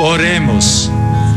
Oremos.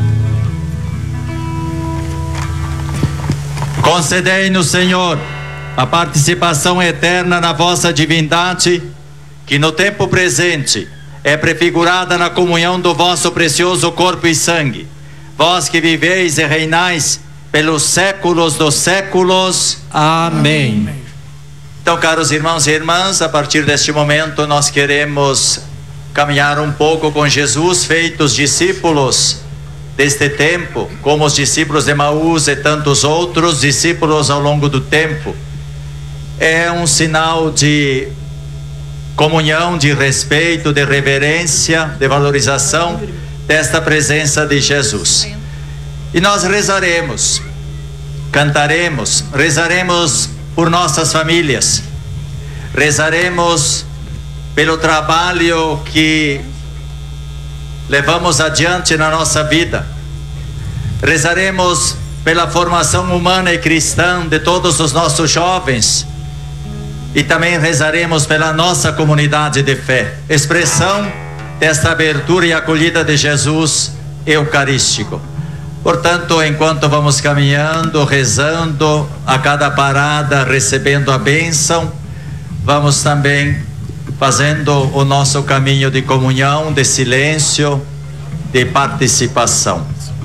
Concedei-nos, Senhor, a participação eterna na vossa divindade, que no tempo presente é prefigurada na comunhão do vosso precioso corpo e sangue. Vós que viveis e reinais pelos séculos dos séculos. Amém. Então, caros irmãos e irmãs, a partir deste momento nós queremos caminhar um pouco com Jesus, feitos discípulos deste tempo, como os discípulos de Emaús e tantos outros discípulos ao longo do tempo. É um sinal de comunhão, de respeito, de reverência, de valorização desta presença de Jesus. E nós rezaremos, cantaremos, rezaremos por nossas famílias, rezaremos pelo trabalho que levamos adiante na nossa vida, rezaremos pela formação humana e cristã de todos os nossos jovens e também rezaremos pela nossa comunidade de fé, expressão desta abertura e acolhida de Jesus eucarístico. Portanto, enquanto vamos caminhando, rezando, a cada parada recebendo a bênção, vamos também fazendo o nosso caminho de comunhão, de silêncio, de participação.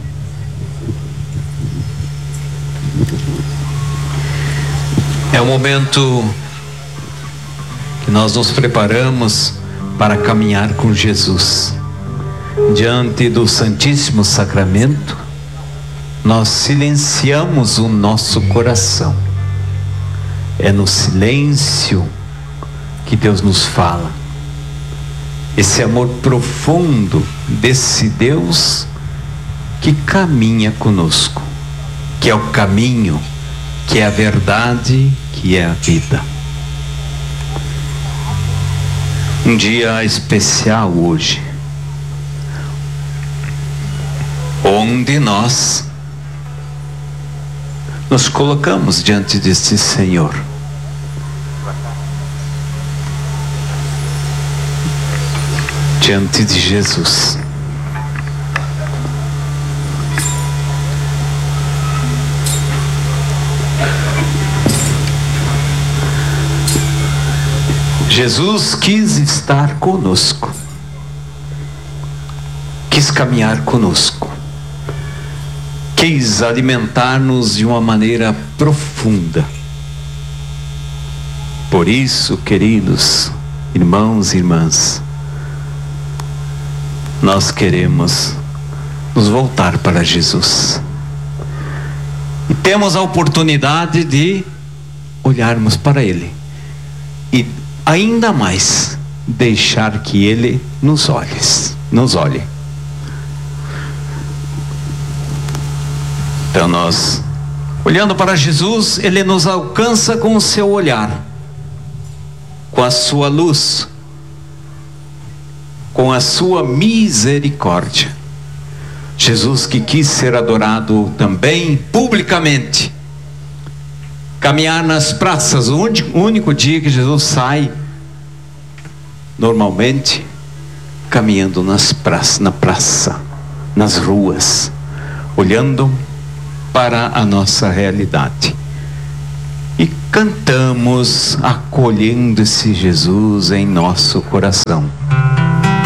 É o momento que nós nos preparamos para caminhar com Jesus. Diante do Santíssimo Sacramento, nós silenciamos o nosso coração. É no silêncio que Deus nos fala. Esse amor profundo desse Deus que caminha conosco, que é o caminho, que é a verdade, que é a vida. Um dia especial hoje, onde nós nos colocamos diante deste Senhor. Diante de Jesus. Jesus quis estar conosco, quis caminhar conosco, quis alimentar-nos de uma maneira profunda. Por isso, queridos irmãos e irmãs, nós queremos nos voltar para Jesus. E temos a oportunidade de olharmos para Ele e ainda mais deixar que Ele nos olhe. Então nós, olhando para Jesus, Ele nos alcança com o seu olhar, com a sua luz, com a sua misericórdia. Jesus que quis ser adorado também publicamente, caminhar nas praças. O único dia que Jesus sai normalmente caminhando na praça, nas ruas, olhando para a nossa realidade. E cantamos acolhendo esse Jesus em nosso coração.